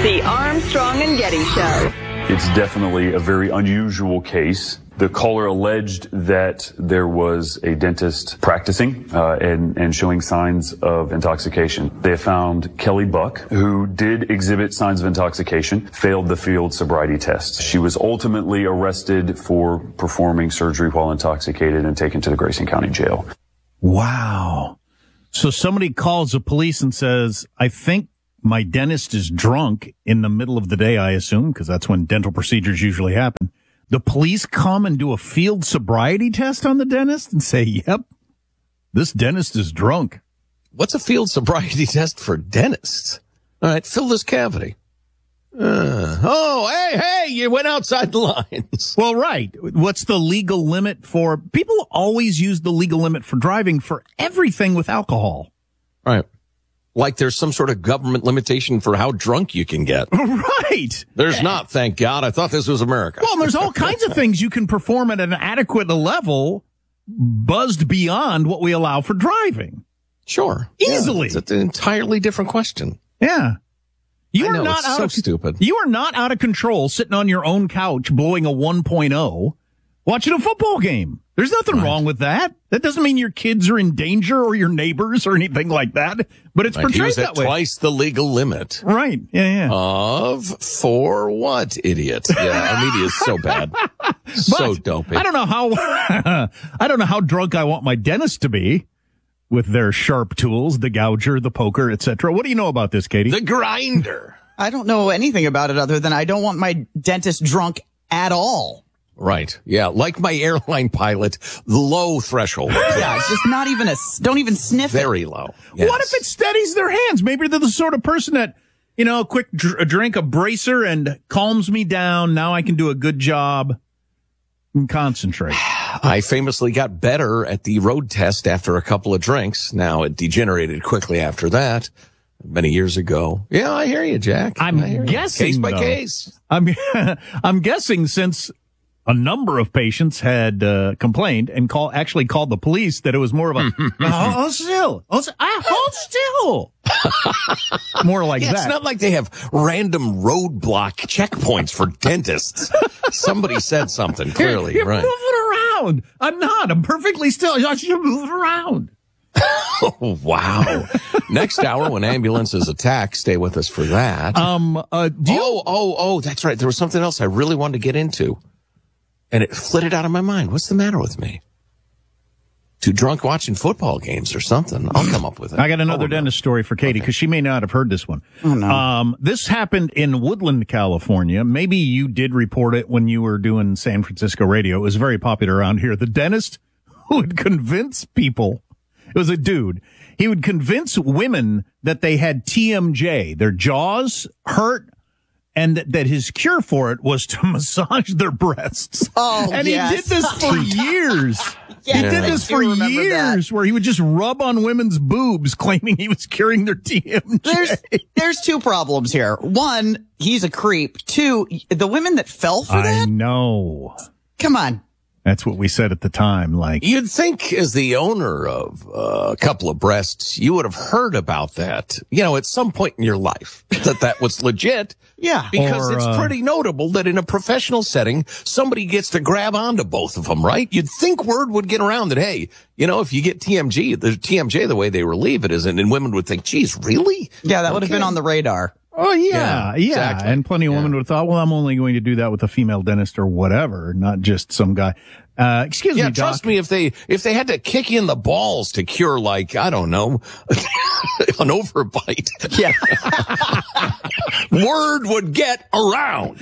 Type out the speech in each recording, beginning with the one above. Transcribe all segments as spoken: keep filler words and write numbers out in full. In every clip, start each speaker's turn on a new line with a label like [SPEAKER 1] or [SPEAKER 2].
[SPEAKER 1] The Armstrong and Getty Show.
[SPEAKER 2] It's definitely a very unusual case. The caller alleged that there was a dentist practicing uh, and, and showing signs of intoxication. They found Kelly Buck, who did exhibit signs of intoxication, failed the field sobriety test. She was ultimately arrested for performing surgery while intoxicated and taken to the Grayson County Jail.
[SPEAKER 3] Wow. So somebody calls the police and says, I think my dentist is drunk in the middle of the day, I assume, because that's when dental procedures usually happen. The police come and do a field sobriety test on the dentist and say, yep, this dentist is drunk.
[SPEAKER 4] What's a field sobriety test for dentists? All right, fill this cavity. Uh, oh, hey, hey, you went outside the lines.
[SPEAKER 3] Well, right. What's the legal limit for? People always use the legal limit for driving for everything with alcohol.
[SPEAKER 4] Right. Like there's some sort of government limitation for how drunk you can get.
[SPEAKER 3] Right.
[SPEAKER 4] There's not, thank God. I thought this was America.
[SPEAKER 3] Well, there's all kinds of things you can perform at an adequate level, buzzed beyond what we allow for driving.
[SPEAKER 4] Sure.
[SPEAKER 3] Easily.
[SPEAKER 4] Yeah, it's an entirely different question.
[SPEAKER 3] Yeah. You
[SPEAKER 4] I
[SPEAKER 3] are
[SPEAKER 4] know,
[SPEAKER 3] not
[SPEAKER 4] it's
[SPEAKER 3] out
[SPEAKER 4] so
[SPEAKER 3] of,
[SPEAKER 4] stupid.
[SPEAKER 3] You are not out of control sitting on your own couch blowing a one point oh watching a football game. There's nothing
[SPEAKER 4] Right.
[SPEAKER 3] wrong with that. That doesn't mean your kids are in danger or your neighbors or anything like that, but it's
[SPEAKER 4] Right. He
[SPEAKER 3] portrayed
[SPEAKER 4] was
[SPEAKER 3] that
[SPEAKER 4] at
[SPEAKER 3] way.
[SPEAKER 4] twice the legal limit.
[SPEAKER 3] Right. Yeah, yeah.
[SPEAKER 4] Of for what, idiot? Yeah, our media is so bad. So
[SPEAKER 3] But
[SPEAKER 4] dopey.
[SPEAKER 3] I don't know how I don't know how drunk I want my dentist to be with their sharp tools, the gouger, the poker, et cetera. What do you know about this, Katie?
[SPEAKER 4] The grinder.
[SPEAKER 5] I don't know anything about it other than I don't want my dentist drunk at all.
[SPEAKER 4] Right. Yeah. Like my airline pilot, low threshold.
[SPEAKER 5] Yeah, it's just not even a, don't even sniff it.
[SPEAKER 4] Very low. Yes.
[SPEAKER 3] What if it steadies their hands? Maybe they're the sort of person that, you know, a quick dr- a drink, a bracer, and calms me down. Now I can do a good job and concentrate.
[SPEAKER 4] I famously got better at the road test after a couple of drinks. Now it degenerated quickly after that. Many years ago. Yeah, I hear you, Jack.
[SPEAKER 3] I'm
[SPEAKER 4] I hear you.
[SPEAKER 3] guessing,
[SPEAKER 4] Case by
[SPEAKER 3] though.
[SPEAKER 4] case.
[SPEAKER 3] I'm I'm guessing since a number of patients had uh, complained and call actually called the police that it was more of a oh, hold still, hold, st- ah, hold still, more like
[SPEAKER 4] Yeah,
[SPEAKER 3] that.
[SPEAKER 4] it's not like they have random roadblock checkpoints for dentists. Somebody said something clearly,
[SPEAKER 3] You're
[SPEAKER 4] right?
[SPEAKER 3] moving around. I'm not. I'm perfectly still. You're moving around.
[SPEAKER 4] Oh, wow. Next hour, when ambulances attack, stay with us for that.
[SPEAKER 3] Um. Uh. Do you,
[SPEAKER 4] oh, oh, oh, that's right. There was something else I really wanted to get into, and it flitted out of my mind. What's the matter with me? Too drunk watching football games or something. I'll come up with it.
[SPEAKER 3] I got another
[SPEAKER 4] oh,
[SPEAKER 3] dentist story for Katie because she may not have heard this one.
[SPEAKER 5] Oh, no.
[SPEAKER 3] Um, this happened in Woodland, California. Maybe you did report it when you were doing San Francisco radio. It was very popular around here. The dentist who would convince people, it was a dude, he would convince women that they had T M J, their jaws hurt, and that, that his cure for it was to massage their breasts.
[SPEAKER 5] Oh,
[SPEAKER 3] and
[SPEAKER 5] yes.
[SPEAKER 3] he did this for years.
[SPEAKER 5] Yes,
[SPEAKER 3] he did
[SPEAKER 5] I
[SPEAKER 3] this
[SPEAKER 5] do
[SPEAKER 3] for
[SPEAKER 5] remember
[SPEAKER 3] years, where he would just rub on women's boobs, claiming he was curing their T M J.
[SPEAKER 5] There's there's two problems here. One, he's a creep. Two, the women that fell for
[SPEAKER 3] I
[SPEAKER 5] that.
[SPEAKER 3] know.
[SPEAKER 5] Come on.
[SPEAKER 3] That's what we said at the time. Like,
[SPEAKER 4] You'd think as the owner of uh, a couple of breasts, you would have heard about that, you know, at some point in your life, that that was legit.
[SPEAKER 5] Yeah.
[SPEAKER 4] Because
[SPEAKER 3] Or,
[SPEAKER 4] it's
[SPEAKER 3] uh,
[SPEAKER 4] pretty notable that in a professional setting, somebody gets to grab onto both of them, right? You'd think word would get around that, hey, you know, if you get T M G, the T M J, the way they relieve it isn't, and women would think, geez, really?
[SPEAKER 5] Yeah, that would have
[SPEAKER 4] Okay.
[SPEAKER 5] been on the radar.
[SPEAKER 3] oh, yeah,
[SPEAKER 4] Yeah,
[SPEAKER 3] yeah.
[SPEAKER 4] exactly.
[SPEAKER 3] And plenty of
[SPEAKER 4] Yeah.
[SPEAKER 3] women would have thought, well, I'm only going to do that with a female dentist or whatever, not just some guy. Uh, excuse
[SPEAKER 4] Yeah,
[SPEAKER 3] me, Doc.
[SPEAKER 4] trust me, if they, if they had to kick you in the balls to cure, like, I don't know, an overbite,
[SPEAKER 5] Yeah.
[SPEAKER 4] word would get around.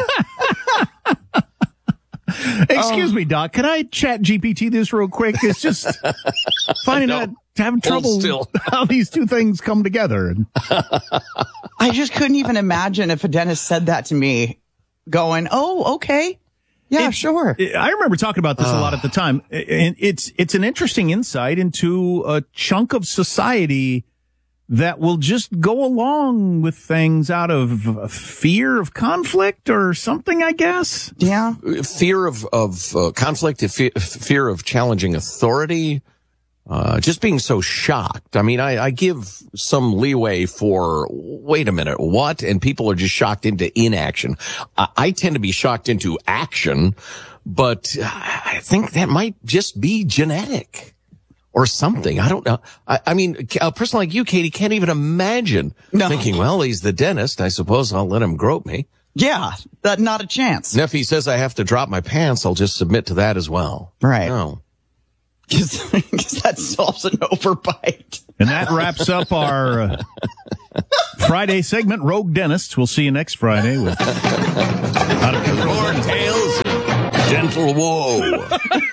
[SPEAKER 3] Excuse me, Doc. Can I chat G P T this real quick? It's just finding
[SPEAKER 4] No.
[SPEAKER 3] out, having trouble
[SPEAKER 4] still.
[SPEAKER 3] how these two things come together.
[SPEAKER 5] I just couldn't even imagine if a dentist said that to me going, oh, okay. Yeah,
[SPEAKER 3] It-
[SPEAKER 5] sure.
[SPEAKER 3] I remember talking about this a lot at the time. And it's, it's an interesting insight into a chunk of society that will just go along with things out of fear of conflict or something, I guess.
[SPEAKER 5] Yeah.
[SPEAKER 4] Fear of, of uh, conflict, fe- fear of challenging authority. Uh, just being so shocked. I mean, I, I give some leeway for, wait a minute, what? And people are just shocked into inaction. I, I tend to be shocked into action, but I think that might just be genetic or something. I don't know. I, I mean, a person like you, Katie, can't even imagine
[SPEAKER 5] No.
[SPEAKER 4] thinking, well, he's the dentist. I suppose I'll let him grope me.
[SPEAKER 5] Yeah, that, not a chance.
[SPEAKER 4] And if he says I have to drop my pants, I'll just submit to that as well.
[SPEAKER 5] Right.
[SPEAKER 4] No.
[SPEAKER 5] Because that solves an overbite.
[SPEAKER 3] And that wraps up our uh, Friday segment, Rogue Dentists. We'll see you next Friday with Out of Control.
[SPEAKER 4] More tales of gentle woe.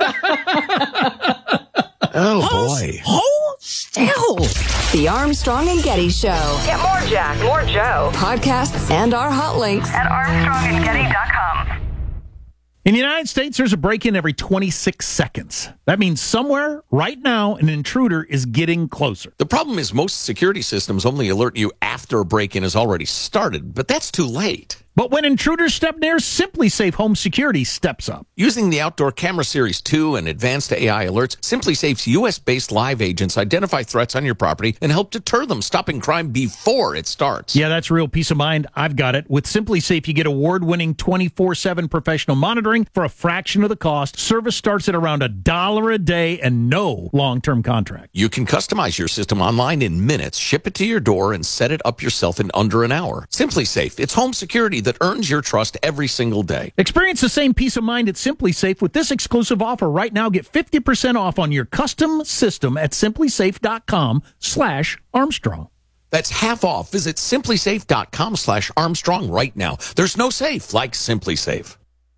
[SPEAKER 4] Oh, boy.
[SPEAKER 6] Hold still.
[SPEAKER 1] The Armstrong and Getty Show.
[SPEAKER 7] Get more Jack, more Joe
[SPEAKER 1] Podcasts and our hot links
[SPEAKER 7] at armstrong and getty dot com.
[SPEAKER 3] In the United States, there's a break-in every twenty-six seconds. That means somewhere, right now, an intruder is getting closer.
[SPEAKER 4] The problem is most security systems only alert you after a break-in has already started, but that's too late.
[SPEAKER 3] But when intruders step near, SimpliSafe Home Security steps up.
[SPEAKER 4] Using the Outdoor Camera Series two and advanced A I alerts, SimpliSafe's U S-based live agents identify threats on your property and help deter them, stopping crime before it starts.
[SPEAKER 3] Yeah, that's real peace of mind. I've got it. With SimpliSafe, you get award-winning twenty-four seven professional monitoring for a fraction of the cost. Service starts at around a dollar a day and no long-term contract.
[SPEAKER 4] You can customize your system online in minutes, ship it to your door, and set it up yourself in under an hour. SimpliSafe, it's home security that earns your trust every single day.
[SPEAKER 3] Experience the same peace of mind at SimpliSafe with this exclusive offer right now. Get fifty percent off on your custom system at simplisafe.com slash Armstrong.
[SPEAKER 4] That's half off. Visit simplisafe.com slash Armstrong right now. There's no safe like SimpliSafe.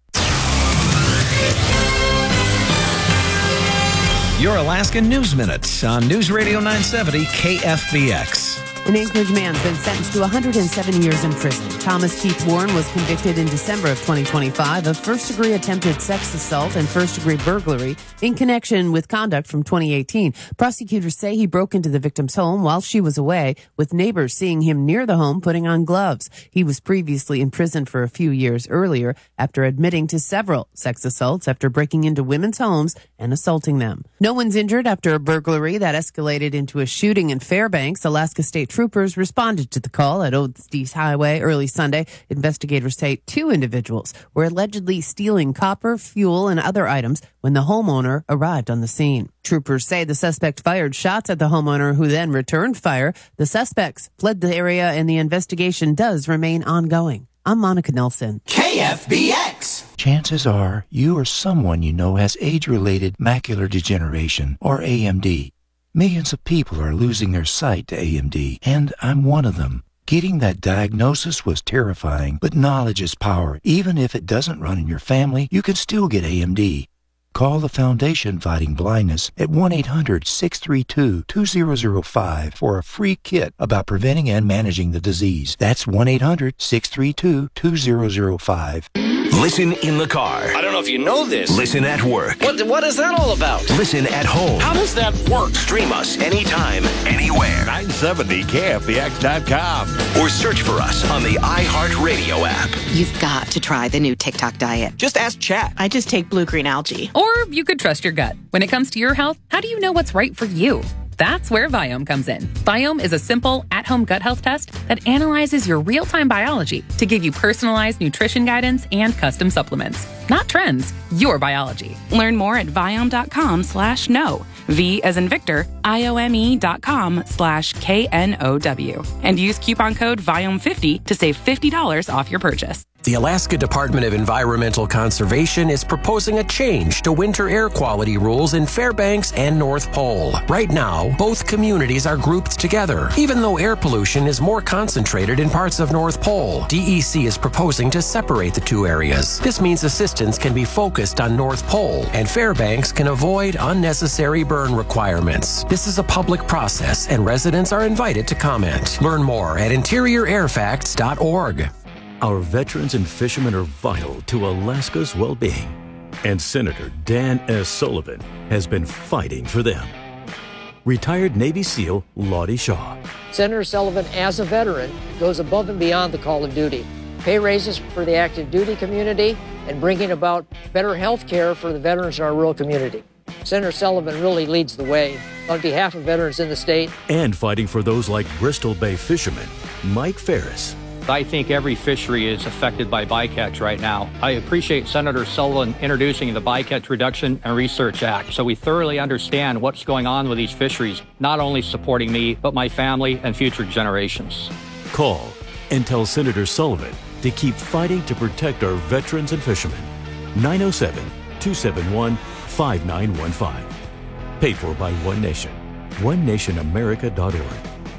[SPEAKER 6] Your Alaska News Minute on News Radio nine seventy K F B X.
[SPEAKER 8] An Anchorage man's been sentenced to one hundred seven years in prison. Thomas Keith Warren was convicted in December of twenty twenty-five of first-degree attempted sex assault and first-degree burglary in connection with conduct from twenty eighteen. Prosecutors say he broke into the victim's home while she was away, with neighbors seeing him near the home putting on gloves. He was previously in prison for a few years earlier after admitting to several sex assaults after breaking into women's homes and assaulting them. No one's injured after a burglary that escalated into a shooting in Fairbanks. Alaska State troopers responded to the call at Oates Highway early Sunday. Investigators say two individuals were allegedly stealing copper, fuel, and other items when the homeowner arrived on the scene. Troopers say the suspect fired shots at the homeowner, who then returned fire. The suspects fled the area and the investigation does remain ongoing. I'm Monica Nelson.
[SPEAKER 6] K F B X.
[SPEAKER 9] Chances are you or someone you know has age-related macular degeneration, or A M D. Millions of people are losing their sight to A M D, and I'm one of them. Getting that diagnosis was terrifying, but knowledge is power. Even if it doesn't run in your family, you can still get A M D. Call the Foundation Fighting Blindness at one eight hundred six three two two zero zero five for a free kit about preventing and managing the disease. That's one eight hundred six three two two zero zero five.
[SPEAKER 10] Listen in the car.
[SPEAKER 11] I don't know if you know this.
[SPEAKER 10] Listen at work.
[SPEAKER 11] What, what is that all about?
[SPEAKER 10] Listen at home.
[SPEAKER 11] How does that work?
[SPEAKER 10] Stream us anytime, anywhere.
[SPEAKER 12] nine seventy K F B X dot com.
[SPEAKER 10] Or search for us on the iHeartRadio app.
[SPEAKER 13] You've got to try the new TikTok diet.
[SPEAKER 11] Just ask chat.
[SPEAKER 14] I just take blue-green algae.
[SPEAKER 15] Or you could trust your gut. When it comes to your health, how do you know what's right for you? That's where Viome comes in. Viome is a simple, at-home gut health test that analyzes your real-time biology to give you personalized nutrition guidance and custom supplements. Not trends, your biology.
[SPEAKER 14] Learn more at Viome.com slash no. V as in Victor, I-O-M-E dot com slash K N O W. And use coupon code Viome fifty to save fifty dollars off your purchase.
[SPEAKER 16] The Alaska Department of Environmental Conservation is proposing a change to winter air quality rules in Fairbanks and North Pole. Right now, both communities are grouped together. Even though air pollution is more concentrated in parts of North Pole, D E C is proposing to separate the two areas. This means assistance can be focused on North Pole, and Fairbanks can avoid unnecessary burn requirements. This is a public process, and residents are invited to comment. Learn more at interior air facts dot org.
[SPEAKER 17] Our veterans and fishermen are vital to Alaska's well-being, and Senator Dan S. Sullivan has been fighting for them. Retired Navy SEAL Lottie Shaw.
[SPEAKER 18] Senator Sullivan, as a veteran, goes above and beyond the call of duty. Pay raises for the active duty community and bringing about better health care for the veterans in our rural community. Senator Sullivan really leads the way. On behalf of veterans in the state,
[SPEAKER 17] And fighting for those like Bristol Bay fisherman Mike Ferris.
[SPEAKER 19] I think every fishery is affected by bycatch right now. I appreciate Senator Sullivan introducing the Bycatch Reduction and Research Act so we thoroughly understand what's going on with these fisheries, not only supporting me, but my family and future generations.
[SPEAKER 17] Call and tell Senator Sullivan to keep fighting to protect our veterans and fishermen. nine oh seven, two seven one, five nine one five. Paid for by One Nation. one nation america dot org.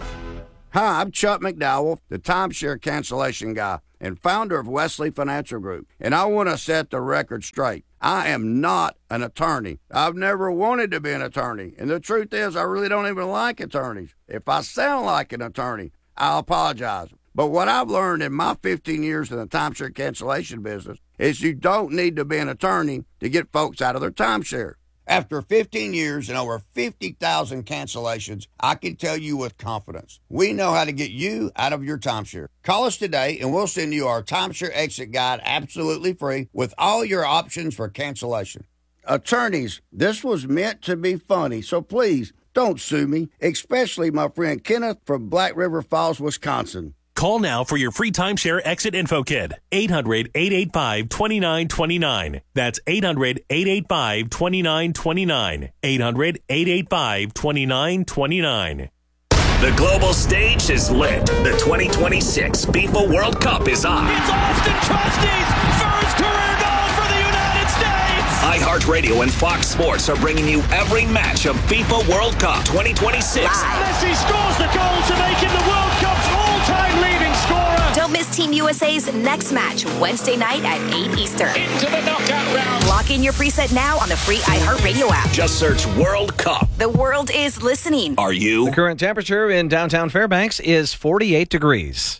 [SPEAKER 20] Hi, I'm Chuck McDowell, the timeshare cancellation guy and founder of Wesley Financial Group. And I want to set the record straight. I am not an attorney. I've never wanted to be an attorney. And the truth is, I really don't even like attorneys. If I sound like an attorney, I'll apologize. But what I've learned in my fifteen years in the timeshare cancellation business is you don't need to be an attorney to get folks out of their timeshare. After fifteen years and over fifty thousand cancellations, I can tell you with confidence, we know how to get you out of your timeshare. Call us today and we'll send you our timeshare exit guide absolutely free with all your options for cancellation. Attorneys, this was meant to be funny, so please don't sue me, especially my friend Kenneth from Black River Falls, Wisconsin.
[SPEAKER 21] Call now for your free timeshare exit info kit. eight hundred, eight eight five, two nine two nine. That's eight hundred, eight eight five, two nine two nine. eight hundred, eight eight five, two nine two nine.
[SPEAKER 10] The global stage is lit. The twenty twenty-six FIFA World Cup is on.
[SPEAKER 11] It's Austin Trusty's first career goal for the United States.
[SPEAKER 10] iHeartRadio and Fox Sports are bringing you every match of FIFA World Cup twenty twenty-six.
[SPEAKER 11] Messi scores the goal to make him the World Cup's all-time leading scorer.
[SPEAKER 22] Don't miss Team U S A's next match, Wednesday night at eight Eastern.
[SPEAKER 11] Into the knockout round.
[SPEAKER 22] Lock in your preset now on the free iHeartRadio app.
[SPEAKER 10] Just search World Cup.
[SPEAKER 22] The world is listening.
[SPEAKER 10] Are you?
[SPEAKER 6] The current temperature in downtown Fairbanks is forty-eight degrees.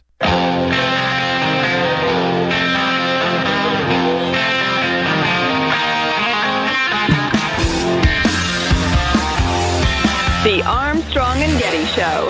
[SPEAKER 7] The Armstrong and Getty Show.